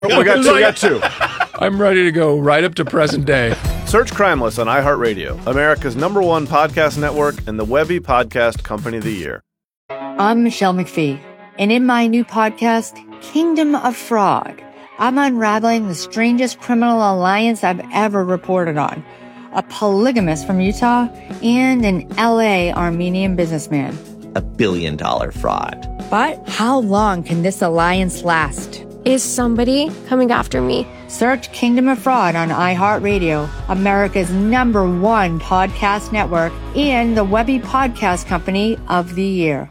We got two. I'm ready to go right up to present day. Search Crimeless on iHeartRadio, America's #1 podcast network and the Webby Podcast Company of the Year. I'm Michelle McPhee, and in my new podcast, Kingdom of Fraud, I'm unraveling the strangest criminal alliance I've ever reported on. A polygamist from Utah and an LA Armenian businessman. $1 billion fraud. But how long can this alliance last? Is somebody coming after me? Search Kingdom of Fraud on iHeartRadio, America's #1 podcast network, and the Webby Podcast Company of the Year.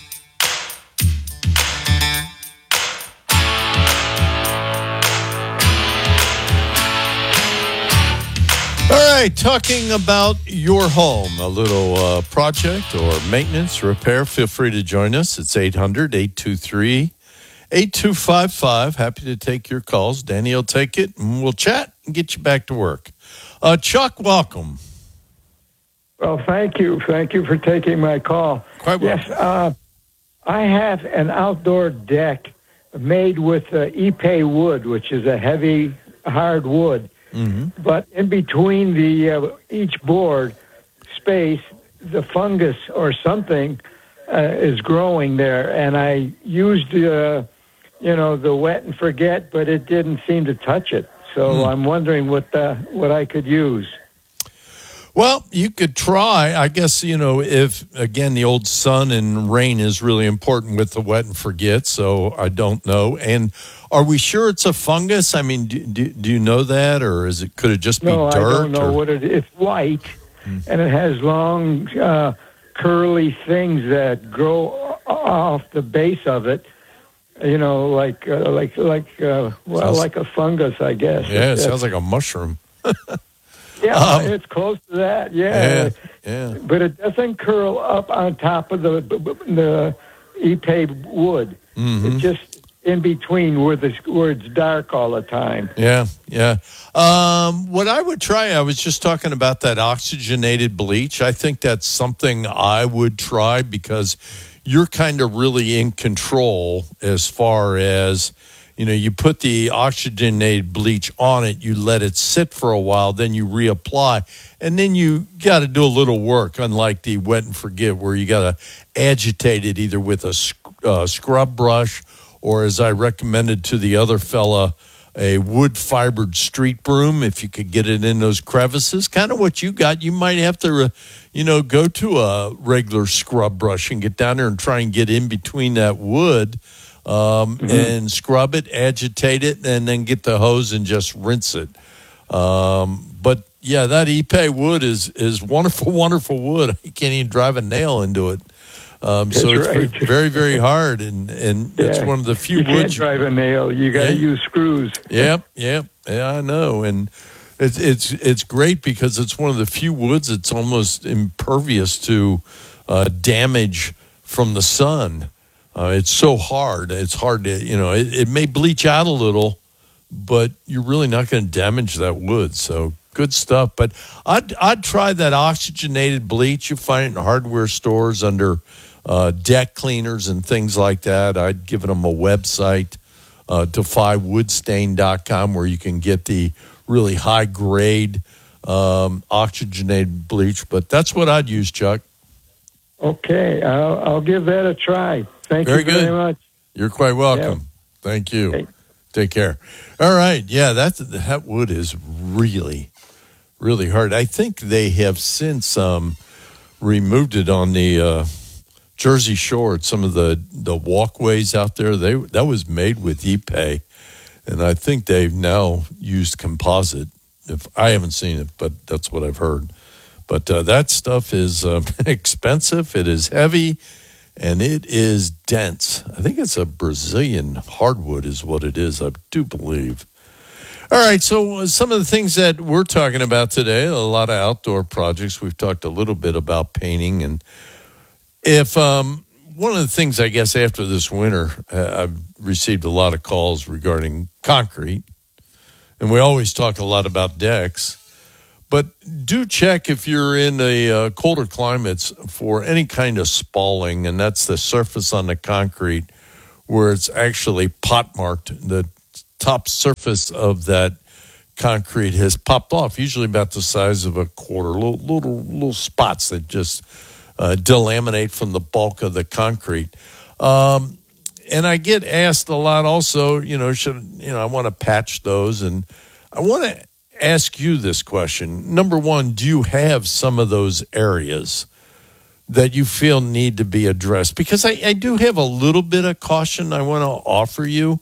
All right, talking about your home, a little project or maintenance, repair, feel free to join us. It's 800-823-8255. Happy to take your calls. Danny will take it, and we'll chat and get you back to work. Chuck, welcome. Well, thank you. Thank you for taking my call. Quite welcome. Yes, I have an outdoor deck made with Ipe wood, which is a heavy, hard wood. Mm-hmm. But in between the each board space, the fungus or something is growing there. And I used, the wet and forget, but it didn't seem to touch it. So I'm wondering what I could use. Well, you could try. I guess, if, again, the old sun and rain is really important with the wet and forget, so I don't know. And are we sure it's a fungus? I mean, do you know that, or could it just be dirt? No, I don't know what it is. It's white, and it has long, curly things that grow off the base of it. Like a fungus, I guess. Yeah, it sounds like a mushroom. Yeah, it's close to that. Yeah. But it doesn't curl up on top of the Ipe wood. Mm-hmm. It's just in between where it's dark all the time. Yeah. What I would try, I was just talking about that oxygenated bleach. I think that's something I would try because you're kind of really in control as far as, you put the oxygenated bleach on it, you let it sit for a while, then you reapply, and then you got to do a little work, unlike the wet and forget, where you got to agitate it either with a scrub brush or, as I recommended to the other fella, a wood-fibered street broom, if you could get it in those crevices. Kind of what you got. You might have to, go to a regular scrub brush and get down there and try and get in between that wood. And scrub it, agitate it, and then get the hose and just rinse it. But yeah, that Ipe wood is wonderful, wonderful wood. You can't even drive a nail into it. So it's right. very, very hard, and it's one of the few woods. You can't drive a nail. You got to use screws. Yep. Yeah, I know, and it's great because it's one of the few woods that's almost impervious to damage from the sun. It's so hard. It's hard to, it may bleach out a little, but you're really not going to damage that wood. So good stuff. But I'd try that oxygenated bleach. You find it in hardware stores under deck cleaners and things like that. I'd give them a website, defywoodstain.com, where you can get the really high-grade oxygenated bleach. But that's what I'd use, Chuck. Okay, I'll give that a try. Thank you very much. You're quite welcome. Yeah. Thank you. Okay. Take care. All right. Yeah, that wood is really, really hard. I think they have since removed it on the Jersey Shore at some of the walkways out there. That was made with Ipe, and I think they've now used composite. If I haven't seen it, but that's what I've heard. But that stuff is expensive. It is heavy. And it is dense. I think it's a Brazilian hardwood is what it is, I do believe. All right, so some of the things that we're talking about today, a lot of outdoor projects. We've talked a little bit about painting. And if one of the things, I guess, after this winter, I've received a lot of calls regarding concrete. And we always talk a lot about decks. But do check if you're in a colder climates for any kind of spalling, and that's the surface on the concrete where it's actually pot marked. The top surface of that concrete has popped off, usually about the size of a quarter, little spots that just delaminate from the bulk of the concrete. And I get asked a lot also, I want to patch those. And I want to ask you this question. Number one, do you have some of those areas that you feel need to be addressed? Because I do have a little bit of caution I want to offer you.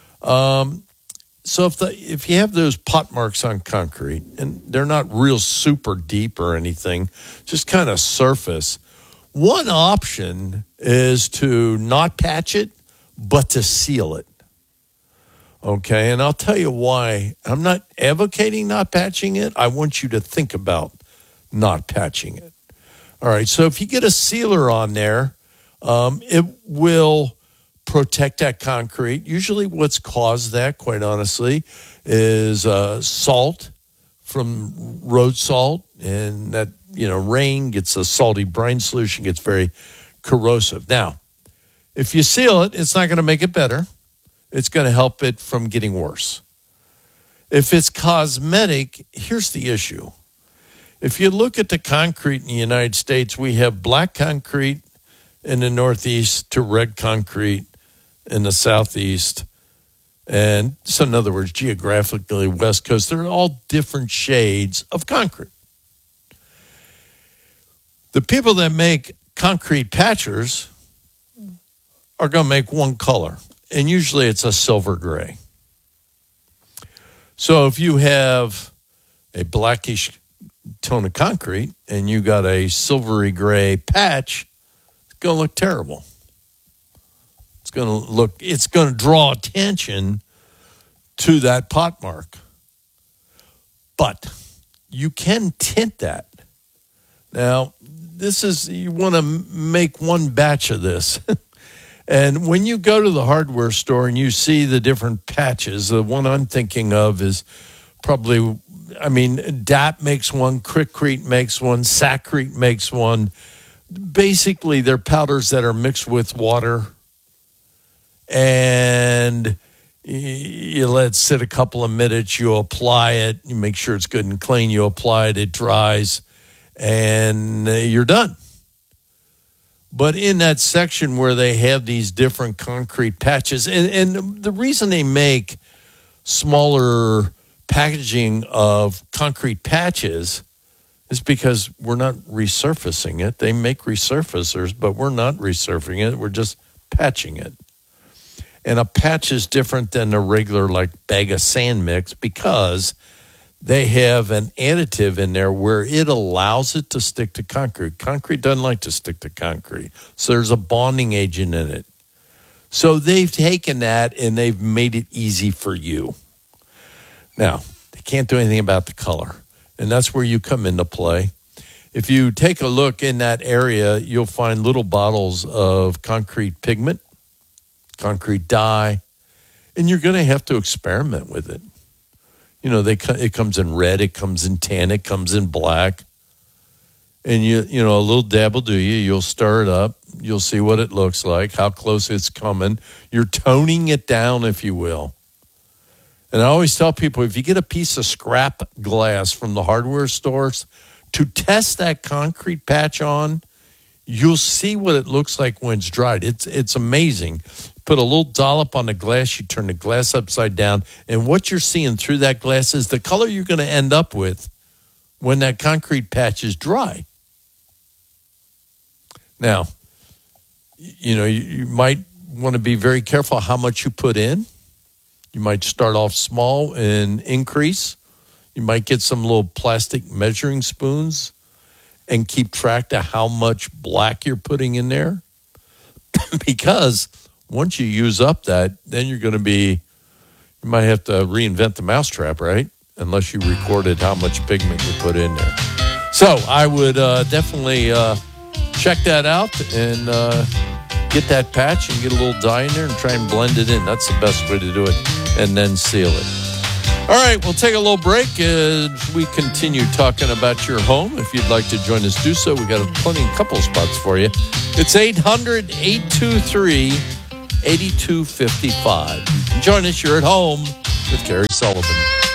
So if you have those pot marks on concrete, and they're not real super deep or anything, just kind of surface, one option is to not patch it, but to seal it. Okay, and I'll tell you why. I'm not advocating not patching it. I want you to think about not patching it. All right, so if you get a sealer on there, it will protect that concrete. Usually what's caused that, quite honestly, is salt from road salt, and that, rain gets a salty brine solution, gets very corrosive. Now, if you seal it, it's not going to make it better. It's going to help it from getting worse. If it's cosmetic, here's the issue. If you look at the concrete in the United States, we have black concrete in the Northeast to red concrete in the Southeast. And so, in other words, geographically, West Coast, they're all different shades of concrete. The people that make concrete patchers are going to make one color, and usually it's a silver gray. So if you have a blackish tone of concrete and you got a silvery gray patch, it's going to look terrible. It's going to draw attention to that pot mark. But you can tint that. Now, you want to make one batch of this. And when you go to the hardware store and you see the different patches, the one I'm thinking of is probably, DAP makes one, Quikrete makes one, Sakrete makes one. Basically, they're powders that are mixed with water, and you let it sit a couple of minutes, you apply it, you make sure it's good and clean, you apply it, it dries, and you're done. But in that section where they have these different concrete patches, and the reason they make smaller packaging of concrete patches is because we're not resurfacing it. They make resurfacers, but we're not resurfacing it. We're just patching it. And a patch is different than a regular bag of sand mix because they have an additive in there where it allows it to stick to concrete. Concrete doesn't like to stick to concrete. So there's a bonding agent in it. So they've taken that and they've made it easy for you. Now, they can't do anything about the color. And that's where you come into play. If you take a look in that area, you'll find little bottles of concrete pigment, concrete dye, and you're going to have to experiment with it. It comes in red, it comes in tan, it comes in black. And, a little dab will do you. You'll stir it up. You'll see what it looks like, how close it's coming. You're toning it down, if you will. And I always tell people, if you get a piece of scrap glass from the hardware stores, to test that concrete patch on, you'll see what it looks like when it's dried. It's amazing. Put a little dollop on the glass, you turn the glass upside down, and what you're seeing through that glass is the color you're going to end up with when that concrete patch is dry. Now, you might want to be very careful how much you put in. You might start off small and increase. You might get some little plastic measuring spoons and keep track of how much black you're putting in there. Because once you use up that, then you might have to reinvent the mousetrap, right? Unless you recorded how much pigment you put in there. So I would definitely check that out and get that patch and get a little dye in there and try and blend it in. That's the best way to do it. And then seal it. All right, we'll take a little break as we continue talking about your home. If you'd like to join us, do so. We got a couple of spots for you. It's 800-823 8255. Join us. You're at home with Gary Sullivan.